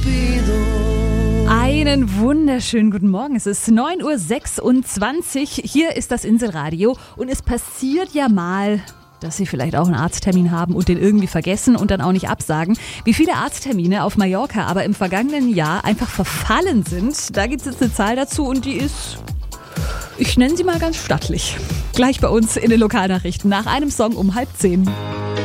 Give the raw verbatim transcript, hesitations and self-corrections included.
Einen wunderschönen guten Morgen. Es ist neun Uhr sechsundzwanzig. Hier ist das Inselradio und es passiert ja mal, dass Sie vielleicht auch einen Arzttermin haben und den irgendwie vergessen und dann auch nicht absagen. Wie viele Arzttermine auf Mallorca aber im vergangenen Jahr einfach verfallen sind, da gibt es jetzt eine Zahl dazu und die ist, ich nenne sie mal ganz stattlich. Gleich bei uns in den Lokalnachrichten nach einem Song um halb zehn.